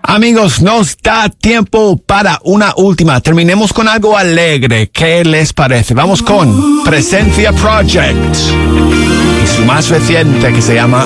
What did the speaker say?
Amigos, nos da tiempo para una última. Terminemos con algo alegre. ¿Qué les parece? Vamos con Presencia Project y su más reciente que se llama